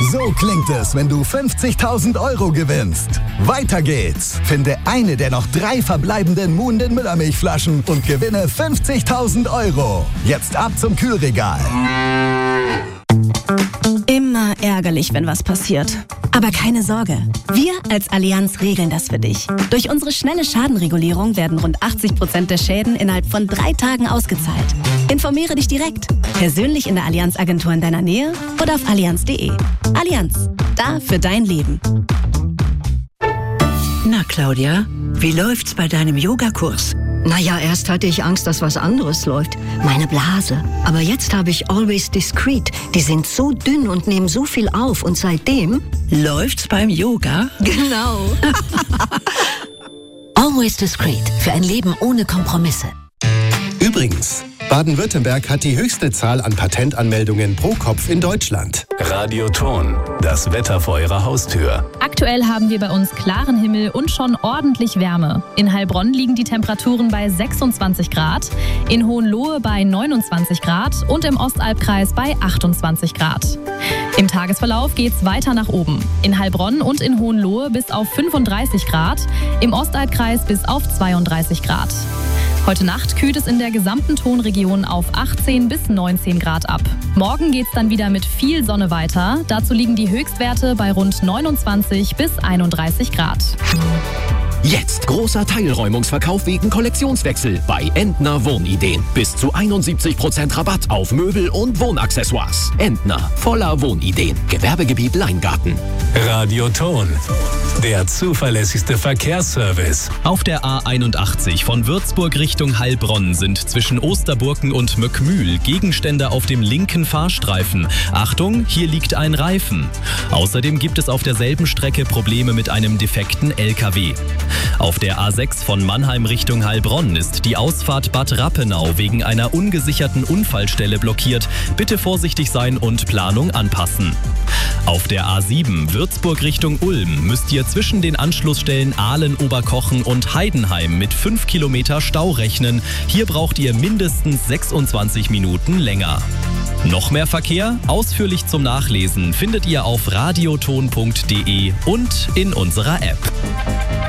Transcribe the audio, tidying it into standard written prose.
So klingt es, wenn du 50.000 € gewinnst. Weiter geht's. Finde eine der noch 3 verbleibenden Muhnden Müllermilchflaschen und gewinne 50.000 €. Jetzt ab zum Kühlregal. Immer ärgerlich, wenn was passiert. Aber keine Sorge. Wir als Allianz regeln das für dich. Durch unsere schnelle Schadenregulierung werden rund 80% der Schäden innerhalb von 3 Tagen ausgezahlt. Informiere dich direkt. Persönlich in der Allianz-Agentur in deiner Nähe oder auf allianz.de. Allianz. Da für dein Leben. Na, Claudia, wie läuft's bei deinem Yogakurs? Naja, erst hatte ich Angst, dass was anderes läuft. Meine Blase. Aber jetzt habe ich Always Discreet. Die sind so dünn und nehmen so viel auf. Und seitdem... Läuft's beim Yoga? Genau. Always Discreet. Für ein Leben ohne Kompromisse. Übrigens, Baden-Württemberg hat die höchste Zahl an Patentanmeldungen pro Kopf in Deutschland. Radioton, das Wetter vor Ihrer Haustür. Aktuell haben wir bei uns klaren Himmel und schon ordentlich Wärme. In Heilbronn liegen die Temperaturen bei 26 Grad, in Hohenlohe bei 29 Grad und im Ostalbkreis bei 28 Grad. Im Tagesverlauf geht's weiter nach oben. In Heilbronn und in Hohenlohe bis auf 35 Grad, im Ostalbkreis bis auf 32 Grad. Heute Nacht kühlt es in der gesamten Tonregion auf 18 bis 19 Grad ab. Morgen geht's dann wieder mit viel Sonne weiter. Dazu liegen die Höchstwerte bei rund 29 bis 31 Grad. Jetzt großer Teilräumungsverkauf wegen Kollektionswechsel bei Entner Wohnideen. Bis zu 71% Rabatt auf Möbel und Wohnaccessoires. Entner, voller Wohnideen. Gewerbegebiet Leingarten. Radioton, der zuverlässigste Verkehrsservice. Auf der A81 von Würzburg Richtung Heilbronn sind zwischen Osterburken und Möckmühl Gegenstände auf dem linken Fahrstreifen. Achtung, hier liegt ein Reifen. Außerdem gibt es auf derselben Strecke Probleme mit einem defekten LKW. Auf der A6 von Mannheim Richtung Heilbronn ist die Ausfahrt Bad Rappenau wegen einer ungesicherten Unfallstelle blockiert. Bitte vorsichtig sein und Planung anpassen. Auf der A7 Würzburg Richtung Ulm müsst ihr zwischen den Anschlussstellen Ahlen, Oberkochen und Heidenheim mit 5 Kilometer Stau rechnen. Hier braucht ihr mindestens 26 Minuten länger. Noch mehr Verkehr? Ausführlich zum Nachlesen findet ihr auf radioton.de und in unserer App.